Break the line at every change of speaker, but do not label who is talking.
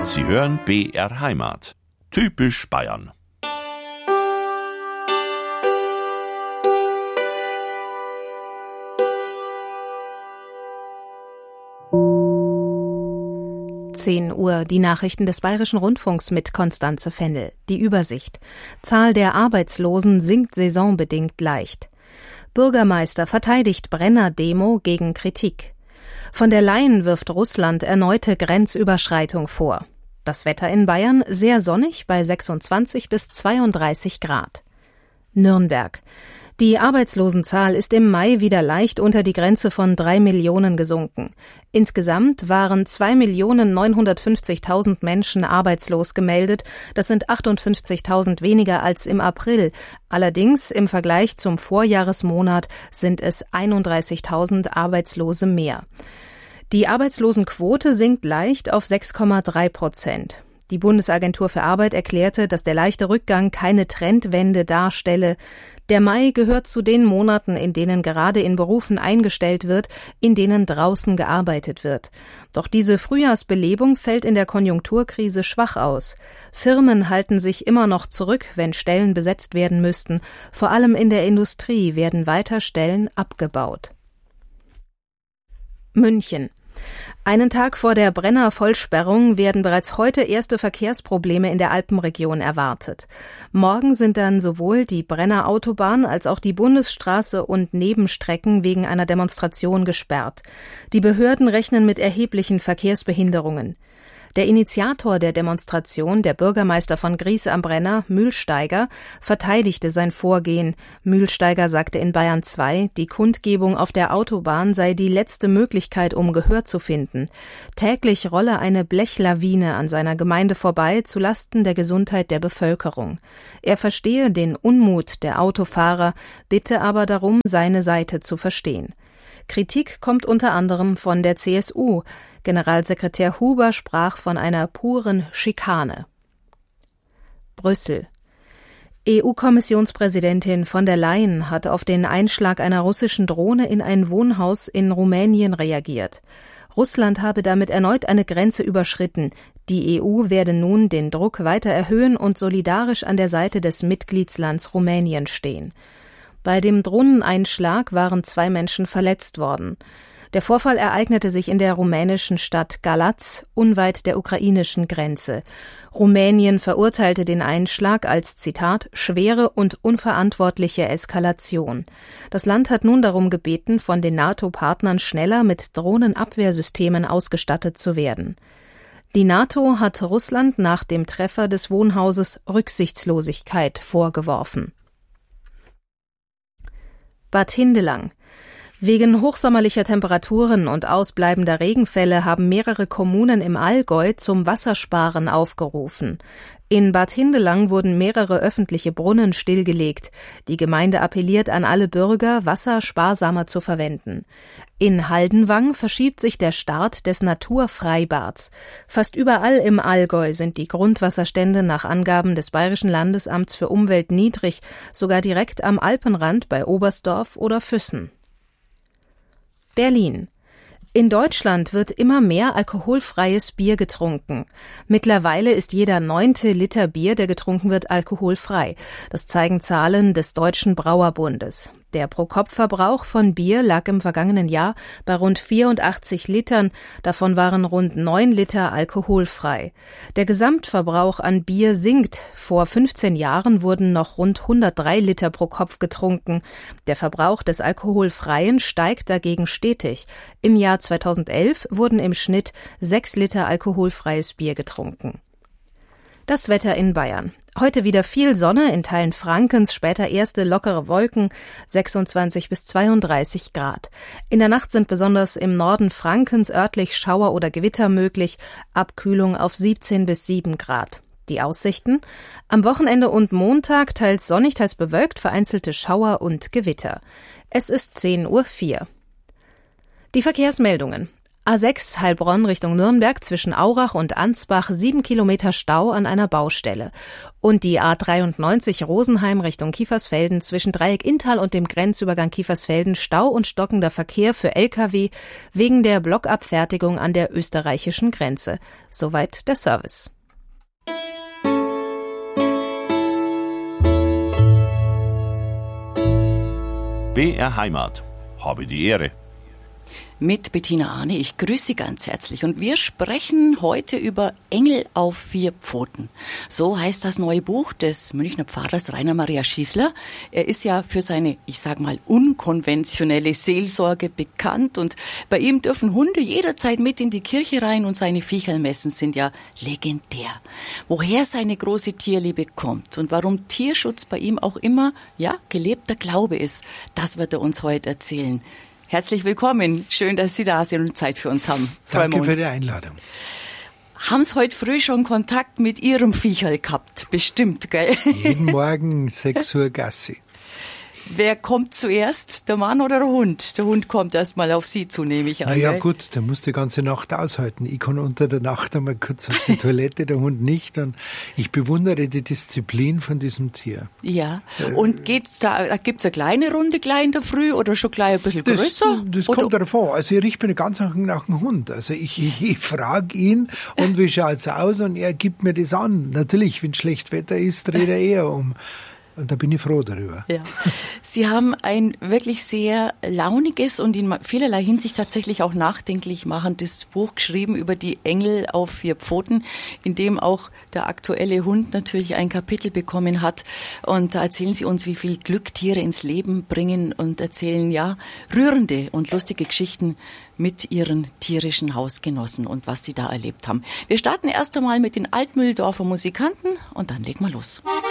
Sie hören BR Heimat. Typisch Bayern.
Uhr, die Nachrichten des Bayerischen Rundfunks mit Konstanze Fennel. Die Übersicht. Zahl der Arbeitslosen sinkt saisonbedingt leicht. Bürgermeister verteidigt Brenner-Demo gegen Kritik. Von der Leyen wirft Russland erneute Grenzüberschreitung vor. Das Wetter in Bayern sehr sonnig bei 26 bis 32 Grad. Nürnberg. Die Arbeitslosenzahl ist im Mai wieder leicht unter die Grenze von 3 Millionen gesunken. Insgesamt waren 2.950.000 Menschen arbeitslos gemeldet. Das sind 58.000 weniger als im April. Allerdings im Vergleich zum Vorjahresmonat sind es 31.000 Arbeitslose mehr. Die Arbeitslosenquote sinkt leicht auf 6,3%. Die Bundesagentur für Arbeit erklärte, dass der leichte Rückgang keine Trendwende darstelle. Der Mai gehört zu den Monaten, in denen gerade in Berufen eingestellt wird, in denen draußen gearbeitet wird. Doch diese Frühjahrsbelebung fällt in der Konjunkturkrise schwach aus. Firmen halten sich immer noch zurück, wenn Stellen besetzt werden müssten. Vor allem in der Industrie werden weiter Stellen abgebaut. München. Einen Tag vor der Brenner-Vollsperrung werden bereits heute erste Verkehrsprobleme in der Alpenregion erwartet. Morgen sind dann sowohl die Brenner-Autobahn als auch die Bundesstraße und Nebenstrecken wegen einer Demonstration gesperrt. Die Behörden rechnen mit erheblichen Verkehrsbehinderungen. Der Initiator der Demonstration, der Bürgermeister von Gries am Brenner, Mühlsteiger, verteidigte sein Vorgehen. Mühlsteiger sagte in Bayern 2, die Kundgebung auf der Autobahn sei die letzte Möglichkeit, um Gehör zu finden. Täglich rolle eine Blechlawine an seiner Gemeinde vorbei, zulasten der Gesundheit der Bevölkerung. Er verstehe den Unmut der Autofahrer, bitte aber darum, seine Seite zu verstehen. Kritik kommt unter anderem von der CSU. Generalsekretär Huber sprach von einer puren Schikane. Brüssel. EU-Kommissionspräsidentin von der Leyen hat auf den Einschlag einer russischen Drohne in ein Wohnhaus in Rumänien reagiert. Russland habe damit erneut eine Grenze überschritten. Die EU werde nun den Druck weiter erhöhen und solidarisch an der Seite des Mitgliedslands Rumänien stehen. Bei dem Drohneneinschlag waren 2 Menschen verletzt worden. Der Vorfall ereignete sich in der rumänischen Stadt Galați, unweit der ukrainischen Grenze. Rumänien verurteilte den Einschlag als, Zitat, schwere und unverantwortliche Eskalation. Das Land hat nun darum gebeten, von den NATO-Partnern schneller mit Drohnenabwehrsystemen ausgestattet zu werden. Die NATO hat Russland nach dem Treffer des Wohnhauses Rücksichtslosigkeit vorgeworfen. Bad Hindelang. Wegen hochsommerlicher Temperaturen und ausbleibender Regenfälle haben mehrere Kommunen im Allgäu zum Wassersparen aufgerufen. In Bad Hindelang wurden mehrere öffentliche Brunnen stillgelegt. Die Gemeinde appelliert an alle Bürger, Wasser sparsamer zu verwenden. In Haldenwang verschiebt sich der Start des Naturfreibads. Fast überall im Allgäu sind die Grundwasserstände nach Angaben des Bayerischen Landesamts für Umwelt niedrig, sogar direkt am Alpenrand bei Oberstdorf oder Füssen. Berlin. In Deutschland wird immer mehr alkoholfreies Bier getrunken. Mittlerweile ist jeder 9. Liter Bier, der getrunken wird, alkoholfrei. Das zeigen Zahlen des Deutschen Brauerbundes. Der Pro-Kopf-Verbrauch von Bier lag im vergangenen Jahr bei rund 84 Litern, davon waren rund 9 Liter alkoholfrei. Der Gesamtverbrauch an Bier sinkt. Vor 15 Jahren wurden noch rund 103 Liter pro Kopf getrunken. Der Verbrauch des Alkoholfreien steigt dagegen stetig. Im Jahr 2011 wurden im Schnitt 6 Liter alkoholfreies Bier getrunken. Das Wetter in Bayern. Heute wieder viel Sonne, in Teilen Frankens, später erste lockere Wolken, 26 bis 32 Grad. In der Nacht sind besonders im Norden Frankens örtlich Schauer oder Gewitter möglich, Abkühlung auf 17 bis 7 Grad. Die Aussichten? Am Wochenende und Montag teils sonnig, teils bewölkt, vereinzelte Schauer und Gewitter. Es ist 10:04 Uhr. Die Verkehrsmeldungen. A6 Heilbronn Richtung Nürnberg zwischen Aurach und Ansbach 7 Kilometer Stau an einer Baustelle. Und die A93 Rosenheim Richtung Kiefersfelden zwischen Dreieck Inntal und dem Grenzübergang Kiefersfelden Stau und stockender Verkehr für Lkw wegen der Blockabfertigung an der österreichischen Grenze. Soweit der Service.
BR Heimat. Habe die Ehre.
Mit Bettina Arne, ich grüße Sie ganz herzlich und wir sprechen heute über Engel auf 4 Pfoten. So heißt das neue Buch des Münchner Pfarrers Rainer Maria Schießler. Er ist ja für seine, ich sag mal, unkonventionelle Seelsorge bekannt und bei ihm dürfen Hunde jederzeit mit in die Kirche rein und seine Viecherlmessen sind ja legendär. Woher seine große Tierliebe kommt und warum Tierschutz bei ihm auch immer, ja, gelebter Glaube ist, das wird er uns heute erzählen. Herzlich willkommen. Schön, dass Sie da sind und Zeit für uns haben.
Danke für die Einladung.
Haben Sie heute früh schon Kontakt mit Ihrem Viecherl gehabt? Bestimmt, gell?
Jeden Morgen 6 Uhr Gassi.
Wer kommt zuerst, der Mann oder der Hund? Der Hund kommt erst mal auf Sie zu, nehme ich an.
Ja gut, der muss die ganze Nacht aushalten. Ich kann unter der Nacht einmal kurz auf die Toilette, der Hund nicht. Und ich bewundere die Disziplin von diesem Tier.
Ja, und gibt's eine kleine Runde gleich in der Früh oder schon gleich ein bisschen größer?
Das kommt darauf an. Also ich rieche mir ganz nach dem Hund. Also ich frage ihn, und wie schaut's aus? Und er gibt mir das an. Natürlich, wenn schlecht Wetter ist, dreht er eher um. Und da bin ich froh darüber.
Ja. Sie haben ein wirklich sehr launiges und in vielerlei Hinsicht tatsächlich auch nachdenklich machendes Buch geschrieben über die Engel auf 4 Pfoten, in dem auch der aktuelle Hund natürlich ein Kapitel bekommen hat. Und da erzählen Sie uns, wie viel Glück Tiere ins Leben bringen und erzählen, ja, rührende und lustige Geschichten mit Ihren tierischen Hausgenossen und was Sie da erlebt haben. Wir starten erst einmal mit den Altmühldorfer Musikanten und dann legen wir los.